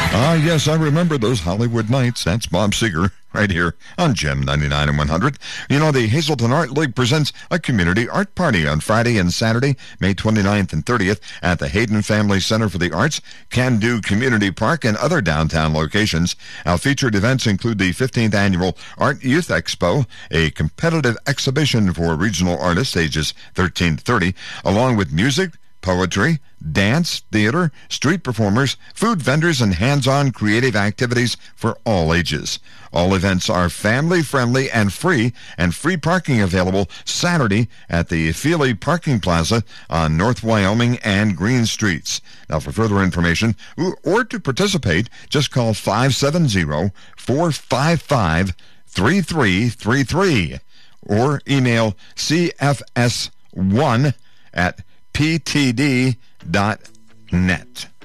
Yes, I remember those Hollywood nights. That's Bob Seger right here on Gem 99 and 100. You know, the Hazleton Art League presents a community art party on Friday and Saturday, May 29th and 30th at the Hayden Family Center for the Arts, Can Do Community Park, and other downtown locations. Our featured events include the 15th Annual Art Youth Expo, a competitive exhibition for regional artists ages 13 to 30, along with music, poetry, dance, theater, street performers, food vendors, and hands-on creative activities for all ages. All events are family-friendly and free parking available Saturday at the Feely Parking Plaza on North Wyoming and Green Streets. Now, for further information or to participate, just call 570-455-3333 or email cfs1@ptd.net.